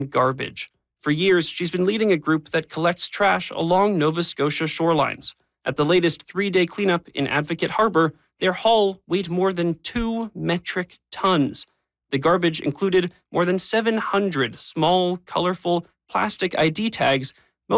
garbage. For years, she's been leading a group that collects trash along Nova Scotia shorelines. At the latest 3-day cleanup in Advocate Harbour, their haul weighed more than 2 metric tons. The garbage included more than 700 small, colorful plastic ID tags